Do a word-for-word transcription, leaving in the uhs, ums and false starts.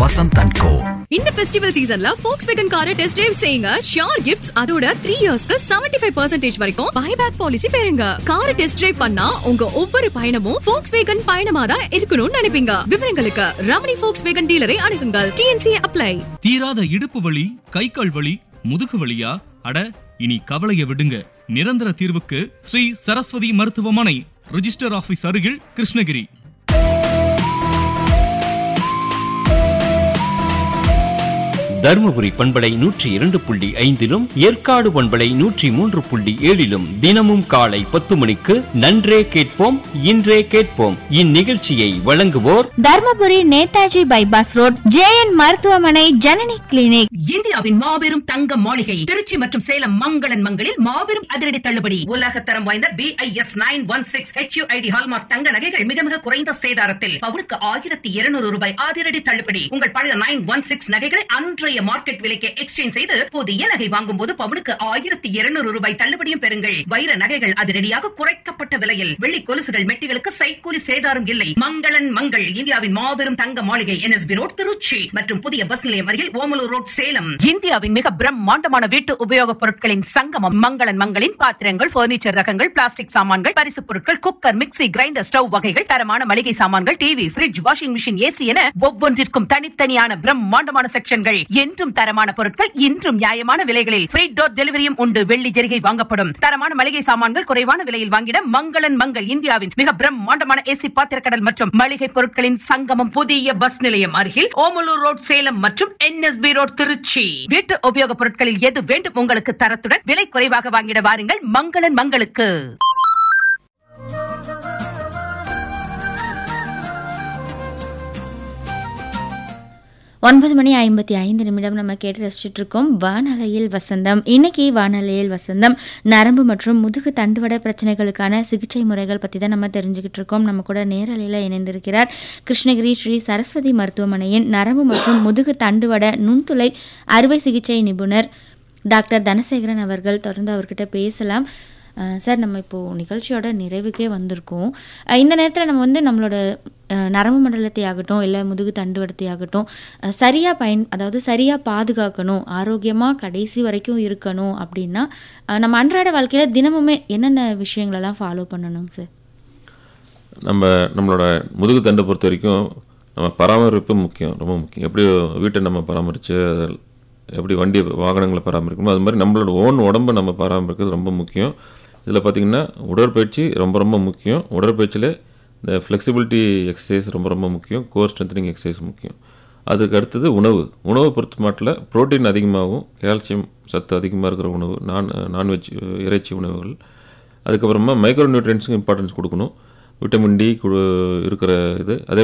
Vasanth and கோ. இந்த festival சீசன்ல Volkswagen காரை டெஸ்ட் டிரைவ் செய்யுங்க. ஷியோர் கிஃப்ட்ஸ், அதோட த்ரீ இயர்ஸ்க்கு செவன்டி ஃபைவ் பர்சன்டேஜ் வரைக்கும் பைபேக் பாலிசி பெறுங்க. காரை டெஸ்ட் டிரைவ் பண்ணா உங்க ஒவ்வொரு பயணமும் Volkswagen பயணமா தான் இருக்கணும்னு நினைப்பீங்க. விவரங்களுக்கு Ramani Volkswagen டீலரை அணுகுங்கள். T N C apply. தீராத இடுப்பு வலி, கை கால் வலி, முதுகு வலியா? அட, இனி கவலைய விடுங்க. நிரந்தர தீர்வுக்கு ஸ்ரீ சரஸ்வதி மருத்துவமனை, ரிஜிஸ்டர் ஆபீஸ் அருகில், கிருஷ்ணகிரி. தருமபுரி பண்பலை நூற்றி இரண்டு புள்ளி ஐந்திலும் ஏற்காடு பண்பலை நூற்றி மூன்று புள்ளி ஏழிலும் தினமும் காலை பத்து மணிக்கு நன்றே கேட்போம் இன்றே கேட்போம். இந்நிகழ்ச்சியை வழங்குவோர் Dharmapuri Netaji bypass road J N மருத்துவமனை, ஜனனி கிளினிக். இந்தியாவின் மாபெரும் தங்க மாளிகை திருச்சி மற்றும் சேலம் மங்களன் மங்களில் மாபெரும் அதிரடி தள்ளுபடி. உலகத்தரம் வாய்ந்த B I S nine one six H you I D hallmark தங்க நகைகள் மிக மிக குறைந்த சேதாரத்தில் பவுனுக்கு ஆயிரத்தி இருநூறு ரூபாய் அதிரடி தள்ளுபடி. உங்கள் பழைய நைன் ஒன் சிக்ஸ் நகைகளை அன்றைய மார்க்கெட் விலைக்கு எக்ஸ்சேஞ்ச் செய்து புதிய நகை வாங்கும் போது பவுனுக்கு ஆயிரத்தி இருநூறு ரூபாய் தள்ளுபடியும் பெறுங்கள். வைர நகைகள் அதிரடியாக குறைக்கப்பட்ட விலையில், வெள்ளி கொலுசுகள் மெட்டிகளுக்கு சைக்கூலி சேதாரம் இல்லை. மங்களன் மங்கள் இந்தியாவின் மாபெரும் தங்க மாளிகை, N S B road Trichy மற்றும் புதிய பஸ் நிலையம் அருகில் ஓமலூர் ரோட் சேலம். இந்தியாவின் மிக பிரம்மாண்டமான வீட்டு உபயோகப் பொருட்களின் சங்கமம் மங்களன் மங்களின் பாத்திரங்கள், பர்னிச்சர் ரகங்கள், பிளாஸ்டிக் சாமான்கள், பரிசு பொருட்கள், குக்கர், மிக்ஸி, கிரைண்டர், ஸ்டவ் வகைகள், தரமான மளிகை சாமான்கள், TV, fridge, washing machine, AC என ஒவ்வொன்றிற்கும் தனித்தனியான பிரம்மாண்டமான செக்ஷன்கள். என்றும் தரமான பொருட்கள், இன்றும் நியாயமான விலைகளில் ஃப்ரீ டோர் டெலிவரியும் உண்டு. வெள்ளி ஜெரிகை வாங்கப்படும். தரமான மளிகை சாமான்கள் குறைவான விலையில் வாங்கிட மங்களன் மங்கள் இந்தியாவின் மிக பிரம்மாண்டமான ஏசி பாத்திரக்கடல் மற்றும் மளிகை பொருட்களின் சங்கமம், புதிய பஸ் நிலையம் அருகில் ஓமலூர் ரோட் சேலம் மற்றும் N S B road Trichy. வீட்டு உபயோகப் பொருட்களில் எது வேண்டும் உங்களுக்கு தரத்துடன் விலை குறைவாக வாங்கிட வாருங்கள் மங்களன் மங்களுக்கு. ஒன்பது மணி ஐம்பத்தி ஐந்து நிமிடம் நம்ம கேட்டு ரசிச்சுட்டு இருக்கோம் வானலையில் வசந்தம். இன்னைக்கு வானலையில் வசந்தம் நரம்பு மற்றும் முதுகு தண்டுவட பிரச்சனைகளுக்கான சிகிச்சை முறைகள் பற்றி தான் நம்ம தெரிஞ்சுக்கிட்டு இருக்கோம். நம்ம கூட நேரலையில் இணைந்திருக்கிறார் கிருஷ்ணகிரி ஸ்ரீ சரஸ்வதி மருத்துவமனையின் நரம்பு மற்றும் முதுகு தண்டுவட நுண்துளை அறுவை சிகிச்சை நிபுணர் டாக்டர் தனசேகரன் அவர்கள். தொடர்ந்து அவர்கிட்ட பேசலாம். சார், நம்ம இப்போது நிகழ்ச்சியோட நிறைவுக்கே வந்திருக்கோம். இந்த நேரத்தில் நம்ம வந்து நம்மளோட நரம்பு மண்டலத்தை ஆகட்டும், இல்லை முதுகு தண்டுவடத்தை ஆகட்டும், சரியாக பயன் அதாவது சரியாக பாதுகாக்கணும், ஆரோக்கியமாக கடைசி வரைக்கும் இருக்கணும் அப்படின்னா நம்ம அன்றாட வாழ்க்கையில் தினமுமே என்னென்ன விஷயங்களெல்லாம் ஃபாலோ பண்ணணும் சார்? நம்ம நம்மளோட முதுகு தண்டை பொறுத்த வரைக்கும் நம்ம பராமரிப்பு முக்கியம், ரொம்ப முக்கியம். எப்படி வீட்டை நம்ம பராமரித்து, எப்படி வண்டி வாகனங்களை பராமரிக்கணும், அது மாதிரி நம்மளோட ஓன் உடம்பை நம்ம பராமரிக்கிறது ரொம்ப முக்கியம். இதில் பார்த்திங்கன்னா உடற்பயிற்சி ரொம்ப ரொம்ப முக்கியம். உடற்பயிற்சியில் இந்த ஃப்ளெக்சிபிலிட்டி எக்ஸசைஸ் ரொம்ப ரொம்ப முக்கியம். கோர் ஸ்ட்ரென்த்னிங் எக்ஸசைஸ் முக்கியம். அதுக்கு அடுத்தது உணவு. உணவை பொறுத்த மாட்டில் ப்ரோட்டீன் அதிகமாகவும் கேல்சியம் சத்து அதிகமாக இருக்கிற உணவு, நான் நான்வெஜ் இறைச்சி உணவுகள். அதுக்கப்புறமா மைக்ரோ நியூட்ரியன்ஸுக்கு இம்பார்ட்டன்ஸ் கொடுக்கணும். விட்டமின் டி இருக்கிற இது. அதே